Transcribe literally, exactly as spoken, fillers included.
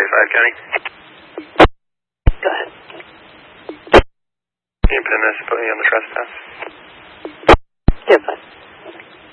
five, County. Go ahead. Can you put in this on the trespass? Zero five.